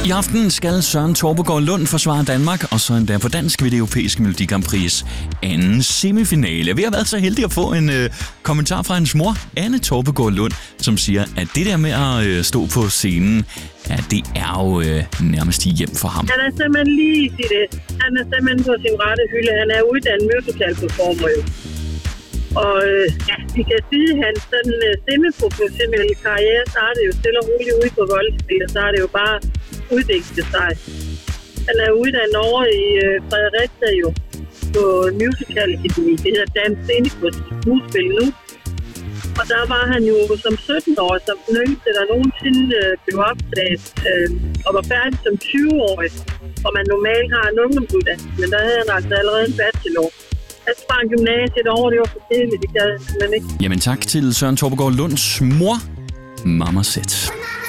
I aften skal Søren Torpegaard Lund forsvare Danmark, og så endda på dansk ved det europæiske Melodi Grand Prix anden semifinale. Vi har været så heldige at få en kommentar fra hans mor, Anne Torpegaard Lund, som siger, at det der med at stå på scenen, ja, det er jo nærmest hjem for ham. Han er simpelthen lige i det. Han er simpelthen på sin rette hylde. Han er uddannet musical performer jo. Og vi kan sige, at hans semi-professionelle karriere startede jo stille og roligt ude på Voldspil, og så har det jo bare udviklet sig. Han er uddannet over i Fredericia jo på musical akademi. Det hedder Dansk Scenekunst Skuespil nu. Og der var han jo som 17-årig, som den yngste, der nogensinde blev optaget, og var færdig som 20-årig, hvor man normalt har en ungdomsuddannelse, men der havde han altså allerede en bachelor. Jeg sprang gymnasiet over, det var for tidligt, det gad jeg simpelthen ikke. Jamen tak til Søren Torpegaard Lunds mor, Mama Set.